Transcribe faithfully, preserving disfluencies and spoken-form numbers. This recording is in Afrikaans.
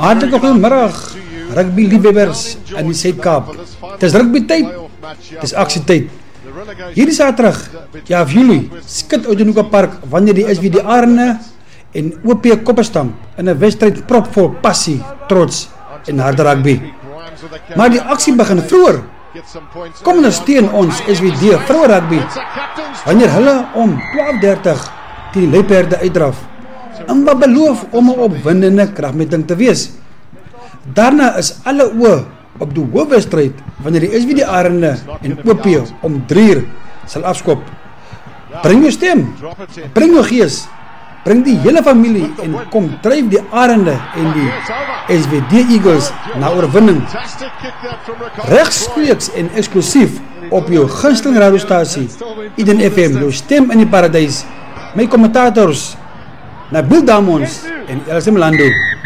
Hartelijk goeiemiddag, rugby-liefhebbers in die Suid-Kaap. Het is rugby-tyd, het is actietyd. Hierdie Saterdag, ja of Julie, skit Oudtshoorn Park wanneer die S V D Arende en O P Kopperstamp in 'n wedstryd propvol passie, trots en harde rugby. Maar die aksie begin vroeër. Kom ondersteun ons S V D vroue rugby wanneer hulle om twaalf dertig teen die Luiperde uitdraf. En wat beloof om 'n opwindende kragmeting te wees. Daarna is alle oë op die hoofwedstryd wanneer die S V D Arende en O P om drie uur sal afskop. Bring jou stem, bring jou gees, bring die hele familie en kom dryf die Arende en die S V D Eagles na oorwinning. Regspreeks en eksklusief op jou gunsteling radiostasie Eden F M, jou stem in die paradys. My kommentators Nabil Damons en Elsie Mlando.